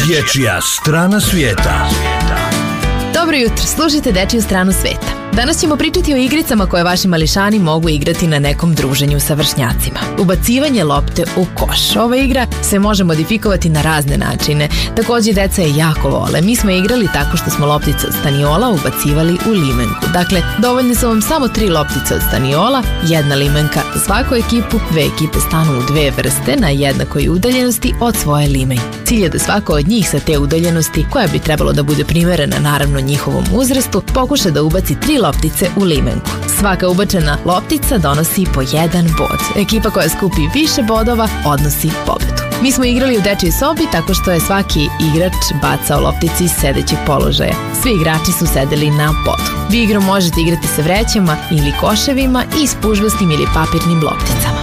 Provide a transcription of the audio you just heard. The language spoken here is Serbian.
Dječja strana svijeta. Dobro jutro, slušajte Dečiju stranu sveta. Danas ćemo pričati o igricama koje vaši mališani mogu igrati na nekom druženju sa vršnjacima. Ubacivanje lopte u koš. Ova igra se može modifikovati na razne načine. Također deca je jako vole. Mi smo igrali tako što smo loptice od staniola ubacivali u limenku. Dakle, dovoljne su vam samo 3 loptice od staniola, 1 limenka za svaku ekipu, 2 ekipe stanu u 2 vrste na jednakoj udaljenosti od svoje limenke. Cilj je da svako od njih sa te udaljenosti, koja bi trebalo da bude primerena naravno njihovom uzrastu, pokuša da ubaci 3 loptice u limenku. Svaka ubačena loptica donosi po 1 bod. Ekipa koja skupi više bodova odnosi pobedu. Mi smo igrali u dečjoj sobi tako što je svaki igrač bacao loptice iz sedećeg položaja. Svi igrači su sedeli na podu. Vi igru možete igrati sa vrećama ili koševima i s pužvastim ili papirnim lopticama.